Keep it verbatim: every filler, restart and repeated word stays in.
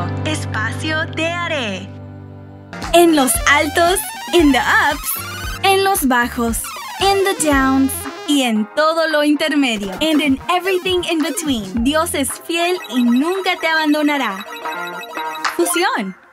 Radio. Espacio Te Haré. En los altos, in the ups, en los bajos, in the downs y en todo lo intermedio. And in everything in between. Dios es fiel y nunca te abandonará. Fusión.